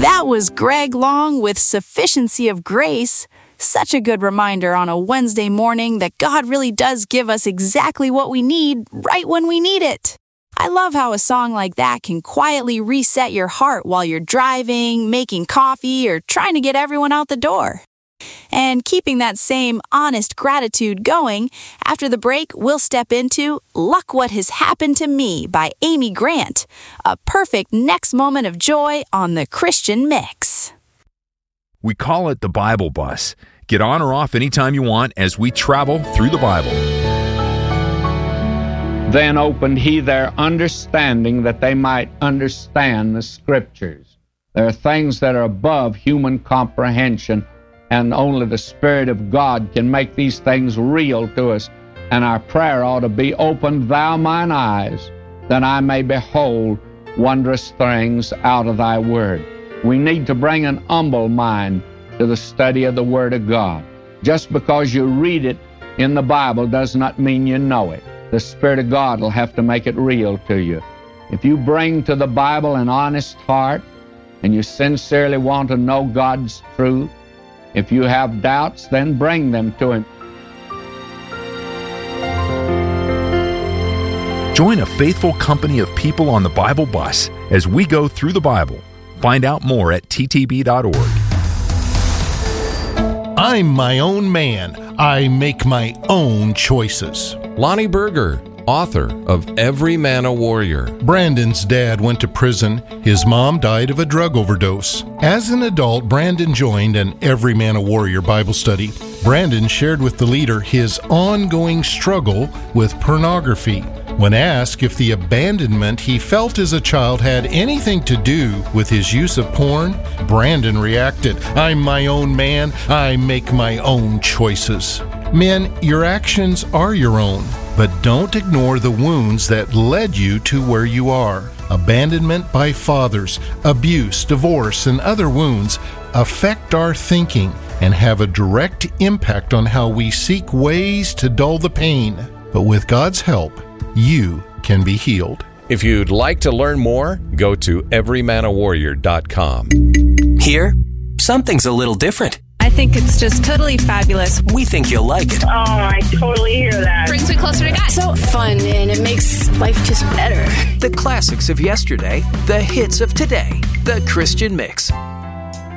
That was Greg Long with Sufficiency of Grace. Such a good reminder on a Wednesday morning that God really does give us exactly what we need right when we need it. I love how a song like that can quietly reset your heart while you're driving, making coffee, or trying to get everyone out the door. And keeping that same honest gratitude going, after the break, we'll step into Luck What Has Happened to Me by Amy Grant, a perfect next moment of joy on the Christian Mix. We call it the Bible Bus. Get on or off anytime you want as we travel through the Bible. Then opened he their understanding that they might understand the Scriptures. There are things that are above human comprehension, and only the Spirit of God can make these things real to us. And our prayer ought to be, open thou mine eyes, that I may behold wondrous things out of thy word. We need to bring an humble mind to the study of the Word of God. Just because you read it in the Bible does not mean you know it. The Spirit of God will have to make it real to you. If you bring to the Bible an honest heart and you sincerely want to know God's truth, if you have doubts, then bring them to Him. Join a faithful company of people on the Bible Bus as we go through the Bible. Find out more at ttb.org. I'm my own man. I make my own choices. Lonnie Berger, author of Every Man a Warrior. Brandon's dad went to prison. His mom died of a drug overdose. As an adult, Brandon joined an Every Man a Warrior Bible study. Brandon shared with the leader his ongoing struggle with pornography. When asked if the abandonment he felt as a child had anything to do with his use of porn, Brandon reacted, I'm my own man. I make my own choices. Men, your actions are your own, but don't ignore the wounds that led you to where you are. Abandonment by fathers, abuse, divorce, and other wounds affect our thinking and have a direct impact on how we seek ways to dull the pain. But with God's help, you can be healed. If you'd like to learn more, go to everymanawarrior.com. Here, something's a little different. I think it's just totally fabulous. We think you'll like it. Oh, I totally hear that. Brings me closer to God. So fun, and it makes life just better. The classics of yesterday, the hits of today, the Christian Mix.